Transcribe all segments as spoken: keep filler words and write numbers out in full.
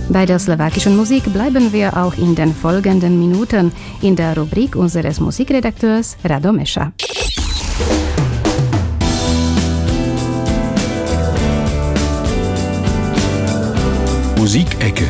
Bei der slowakischen Musik bleiben wir auch in den folgenden Minuten in der Rubrik unseres Musikredakteurs Rado Mescha. Musikecke.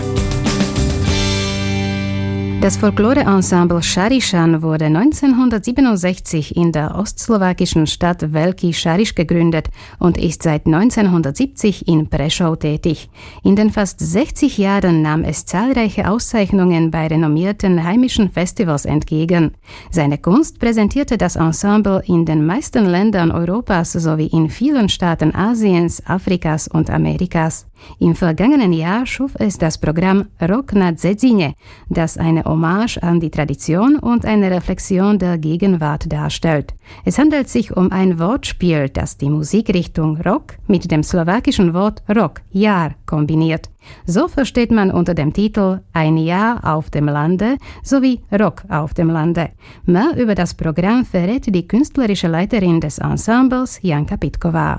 Das Folklore-Ensemble Šarišan wurde neunzehnhundertsiebenundsechzig in der ostslowakischen Stadt Veľký Šariš gegründet und ist seit neunzehnhundertsiebzig in Prešov tätig. In den fast sechzig Jahren nahm es zahlreiche Auszeichnungen bei renommierten heimischen Festivals entgegen. Seine Kunst präsentierte das Ensemble in den meisten Ländern Europas sowie in vielen Staaten Asiens, Afrikas und Amerikas. Im vergangenen Jahr schuf es das Programm Rock na Dzedzine, das eine Hommage an die Tradition und eine Reflexion der Gegenwart darstellt. Es handelt sich um ein Wortspiel, das die Musikrichtung Rock mit dem slowakischen Wort Rok, Jahr, kombiniert. So versteht man unter dem Titel Ein Jahr auf dem Lande sowie Rock auf dem Lande. Mehr über das Programm verrät die künstlerische Leiterin des Ensembles Janka Pitková.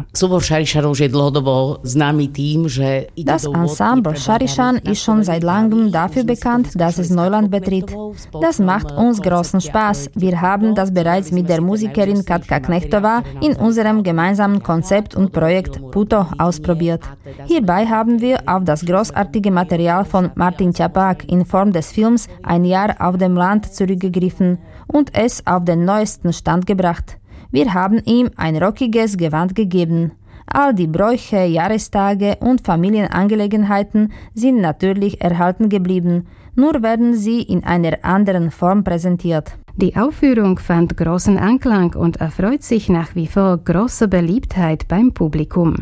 Das Ensemble Šarišan ist schon seit langem dafür bekannt, dass es Neuland betritt. Das macht uns großen Spaß. Wir haben das bereits mit der Musikerin Katka Knechtová in unserem gemeinsamen Konzept und Projekt Puto ausprobiert. Hierbei haben wir auf das großartige Material von Martin Čapák in Form des Films Ein Jahr auf dem Land zurückgegriffen und es auf den neuesten Stand gebracht. Wir haben ihm ein rockiges Gewand gegeben. All die Bräuche, Jahrestage und Familienangelegenheiten sind natürlich erhalten geblieben, nur werden sie in einer anderen Form präsentiert. Die Aufführung fand großen Anklang und erfreut sich nach wie vor großer Beliebtheit beim Publikum.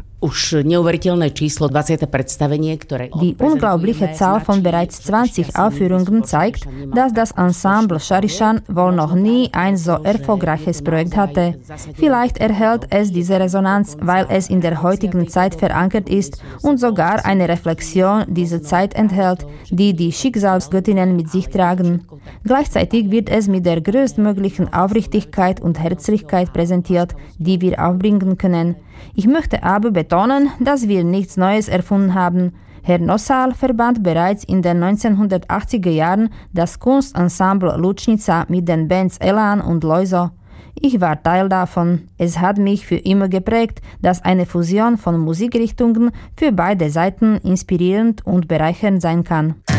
Die unglaubliche Zahl von bereits zwanzig Aufführungen zeigt, dass das Ensemble Šarišan wohl noch nie ein so erfolgreiches Projekt hatte. Vielleicht erhält es diese Resonanz, weil es in der heutigen Zeit verankert ist und sogar eine Reflexion dieser Zeit enthält, die die Schicksalsgöttinnen mit sich tragen. Gleichzeitig wird es mit der größtmöglichen Aufrichtigkeit und Herzlichkeit präsentiert, die wir aufbringen können. Ich möchte aber betonen, dass wir nichts Neues erfunden haben. Herr Nosal verband bereits in den neunzehnhundertachtziger Jahren das Kunstensemble Lučnica mit den Bands Elan und Loiso. Ich war Teil davon. Es hat mich für immer geprägt, dass eine Fusion von Musikrichtungen für beide Seiten inspirierend und bereichernd sein kann.